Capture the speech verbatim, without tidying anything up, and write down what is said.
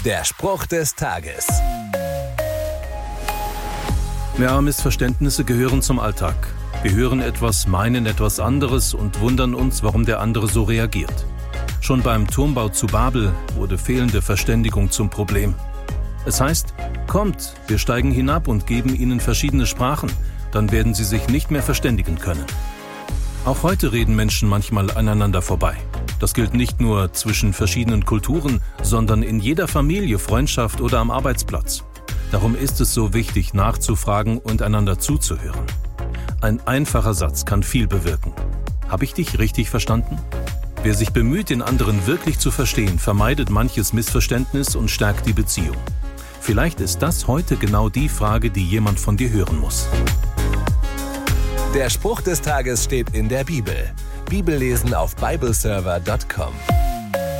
Der Spruch des Tages. Ja, Missverständnisse gehören zum Alltag. Wir hören etwas, meinen etwas anderes und wundern uns, warum der andere so reagiert. Schon beim Turmbau zu Babel wurde fehlende Verständigung zum Problem. Es heißt, kommt, wir steigen hinab und geben ihnen verschiedene Sprachen, dann werden sie sich nicht mehr verständigen können. Auch heute reden Menschen manchmal aneinander vorbei. Das gilt nicht nur zwischen verschiedenen Kulturen, sondern in jeder Familie, Freundschaft oder am Arbeitsplatz. Darum ist es so wichtig, nachzufragen und einander zuzuhören. Ein einfacher Satz kann viel bewirken. Habe ich dich richtig verstanden? Wer sich bemüht, den anderen wirklich zu verstehen, vermeidet manches Missverständnis und stärkt die Beziehung. Vielleicht ist das heute genau die Frage, die jemand von dir hören muss. Der Spruch des Tages steht in der Bibel. Bibellesen auf bibleserver punkt com.